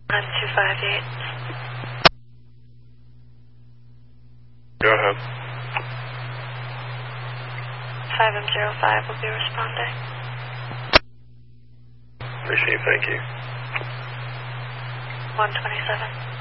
258. Go ahead. 505 will be responding. Receive, thank you. 127.